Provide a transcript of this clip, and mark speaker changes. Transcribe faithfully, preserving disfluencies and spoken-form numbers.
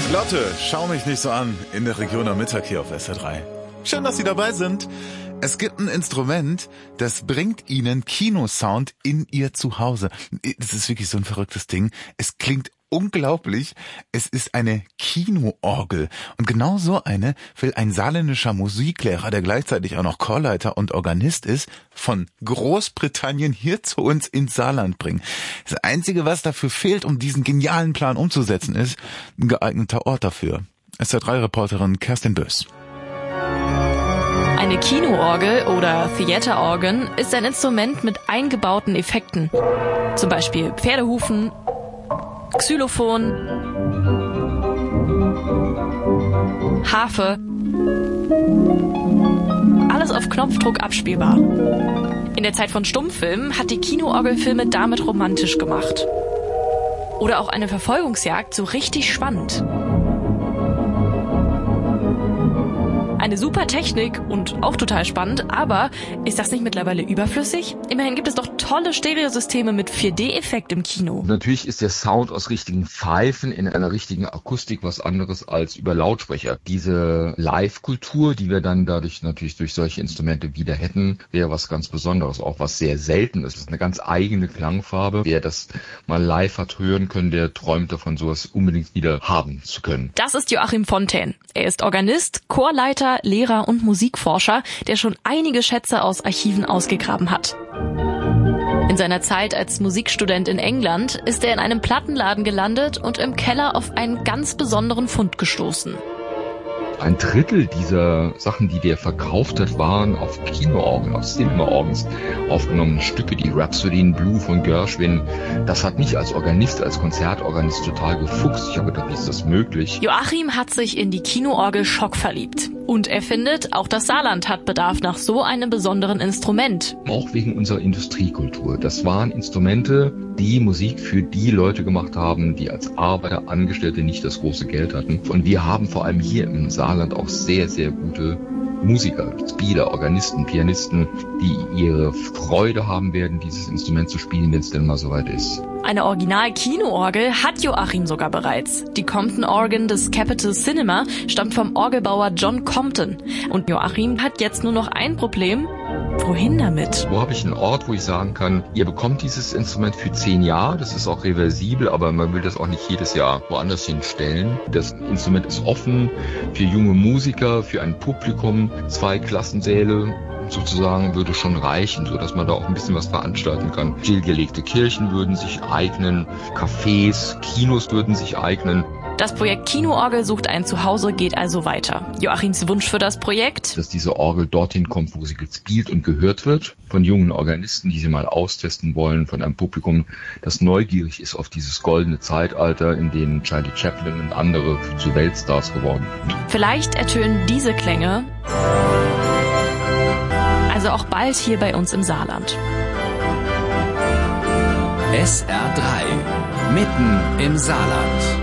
Speaker 1: Lotte, schau mich nicht so an, in der Region am Mittag hier auf S R drei. Schön, dass Sie dabei sind. Es gibt ein Instrument, das bringt Ihnen Kinosound in Ihr Zuhause. Das ist wirklich so ein verrücktes Ding. Es klingt unglaublich. Es ist eine Kinoorgel. Und genau so eine will ein saarländischer Musiklehrer, der gleichzeitig auch noch Chorleiter und Organist ist, von Großbritannien hier zu uns ins Saarland bringen. Das Einzige, was dafür fehlt, um diesen genialen Plan umzusetzen, ist ein geeigneter Ort dafür. S R drei Reporterin Kerstin Bös.
Speaker 2: Eine Kinoorgel oder Theater Organ ist ein Instrument mit eingebauten Effekten. Zum Beispiel Pferdehufen, Xylophon, Harfe. Alles auf Knopfdruck abspielbar. In der Zeit von Stummfilmen hat die Kinoorgel Filme damit romantisch gemacht. Oder auch eine Verfolgungsjagd so richtig spannend. Eine super Technik und auch total spannend, aber ist das nicht mittlerweile überflüssig? Immerhin gibt es doch tolle Stereosysteme mit vier D-Effekt im Kino.
Speaker 3: Natürlich ist der Sound aus richtigen Pfeifen in einer richtigen Akustik was anderes als über Lautsprecher. Diese Live-Kultur, die wir dann dadurch natürlich durch solche Instrumente wieder hätten, wäre was ganz Besonderes, auch was sehr selten ist. Das ist eine ganz eigene Klangfarbe. Wer das mal live hat hören können, der träumt davon, sowas unbedingt wieder haben zu können.
Speaker 2: Das ist Joachim Fontaine. Er ist Organist, Chorleiter, Lehrer und Musikforscher, der schon einige Schätze aus Archiven ausgegraben hat. In seiner Zeit als Musikstudent in England ist er in einem Plattenladen gelandet und im Keller auf einen ganz besonderen Fund gestoßen.
Speaker 3: Ein Drittel dieser Sachen, die der verkauft hat, waren auf Kinoorgeln, auf Cinema-Organs aufgenommene Stücke. Die Rhapsody in Blue von Gershwin. Das hat mich als Organist, als Konzertorganist total gefuchst. Ich habe gedacht, wie ist das möglich?
Speaker 2: Joachim hat sich in die Kinoorgel schockverliebt. Und er findet, auch das Saarland hat Bedarf nach so einem besonderen Instrument.
Speaker 3: Auch wegen unserer Industriekultur. Das waren Instrumente, die Musik für die Leute gemacht haben, die als Arbeiter, Angestellte nicht das große Geld hatten. Und wir haben vor allem hier im Saarland auch sehr, sehr gute Musiker, Spieler, Organisten, Pianisten, die ihre Freude haben werden, dieses Instrument zu spielen, wenn es denn mal soweit ist.
Speaker 2: Eine Original-Kinoorgel hat Joachim sogar bereits. Die Compton Organ des Capitol Cinema stammt vom Orgelbauer John Compton. Und Joachim hat jetzt nur noch ein Problem. Wohin damit?
Speaker 3: Wo habe ich einen Ort, wo ich sagen kann, ihr bekommt dieses Instrument für zehn Jahre, das ist auch reversibel, aber man will das auch nicht jedes Jahr woanders hinstellen. Das Instrument ist offen für junge Musiker, für ein Publikum, zwei Klassensäle sozusagen würde schon reichen, so dass man da auch ein bisschen was veranstalten kann. Stillgelegte Kirchen würden sich eignen, Cafés, Kinos würden sich eignen.
Speaker 2: Das Projekt Kinoorgel sucht ein Zuhause geht also weiter. Joachims Wunsch für das Projekt?
Speaker 3: Dass diese Orgel dorthin kommt, wo sie gespielt und gehört wird, von jungen Organisten, die sie mal austesten wollen, von einem Publikum, das neugierig ist auf dieses goldene Zeitalter, in dem Charlie Chaplin und andere zu Weltstars geworden sind.
Speaker 2: Vielleicht ertönen diese Klänge also auch bald hier bei uns im Saarland.
Speaker 4: S R drei, mitten im Saarland.